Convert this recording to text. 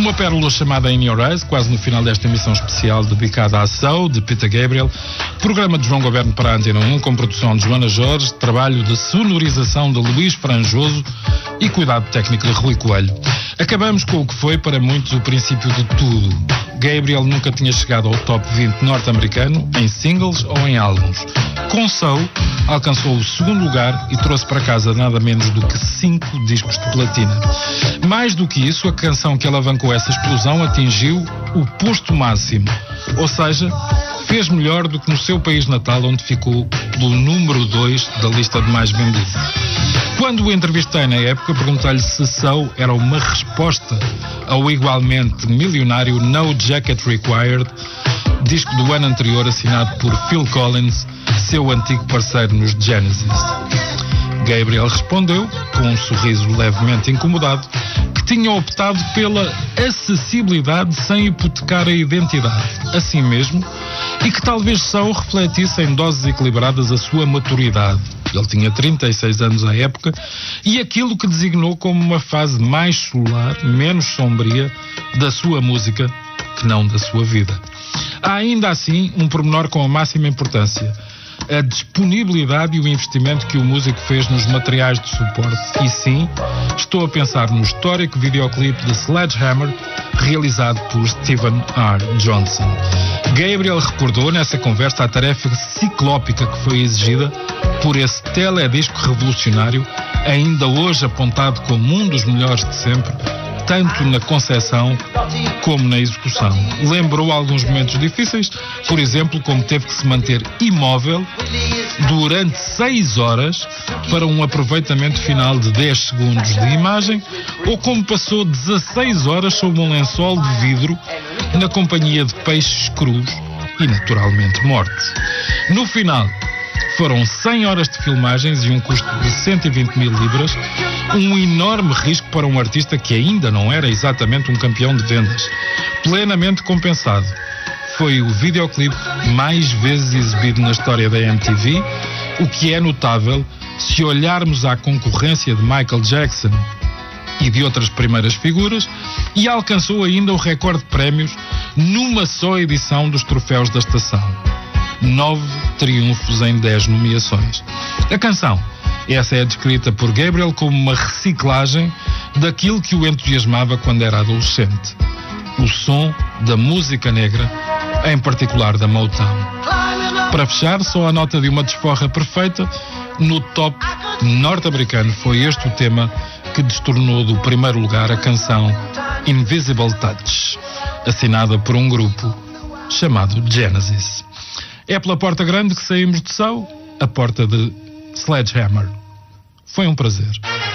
Uma pérola chamada In Your Eyes, quase no final desta emissão especial dedicada à Soul, de Peter Gabriel, programa de João Goberno para a Antena 1, com produção de Joana Jorge, trabalho de sonorização de Luís Franjoso e cuidado técnico de Rui Coelho. Acabamos com o que foi para muitos o princípio de tudo. Gabriel nunca tinha chegado ao top 20 norte-americano em singles ou em álbuns. Com Soul, alcançou o segundo lugar e trouxe para casa nada menos do que 5 discos de platina. Mais do que isso, a canção que alavancou essa explosão atingiu o posto máximo, ou seja, fez melhor do que no seu país natal, onde ficou pelo número 2 da lista de mais vendidos. Quando o entrevistei na época, perguntei-lhe se Soul era uma resposta ao igualmente milionário No Jacket Required, disco do ano anterior assinado por Phil Collins, seu antigo parceiro nos Genesis. Gabriel respondeu, com um sorriso levemente incomodado, que tinha optado pela acessibilidade sem hipotecar a identidade, assim mesmo, e que talvez Soul refletisse em doses equilibradas a sua maturidade. Ele tinha 36 anos à época e aquilo que designou como uma fase mais solar, menos sombria, da sua música que não da sua vida. Há ainda assim um pormenor com a máxima importância: a disponibilidade e o investimento que o músico fez nos materiais de suporte. E sim, estou a pensar no histórico videoclipe de Sledgehammer, realizado por Steven R. Johnson. Gabriel recordou nessa conversa a tarefa ciclópica que foi exigida por esse teledisco revolucionário, ainda hoje apontado como um dos melhores de sempre, tanto na concepção como na execução. Lembrou alguns momentos difíceis, por exemplo, como teve que se manter imóvel durante 6 horas para um aproveitamento final de 10 segundos de imagem, ou como passou 16 horas sob um lençol de vidro na companhia de peixes crus e naturalmente mortos. No final, foram 100 horas de filmagens e um custo de 120 mil libras, um enorme risco para um artista que ainda não era exatamente um campeão de vendas. Plenamente compensado. Foi o videoclipe mais vezes exibido na história da MTV, o que é notável se olharmos à concorrência de Michael Jackson e de outras primeiras figuras, e alcançou ainda o recorde de prémios numa só edição dos troféus da estação. 9 triunfos em 10 nomeações. A canção, essa é descrita por Gabriel como uma reciclagem daquilo que o entusiasmava quando era adolescente: o som da música negra, em particular da Motown. Para fechar, só a nota de uma desforra perfeita, no top norte-americano foi este o tema que destornou do primeiro lugar a canção Invisible Touch, assinada por um grupo chamado Genesis. É pela porta grande que saímos de Soul, a porta de Sledgehammer. Foi um prazer.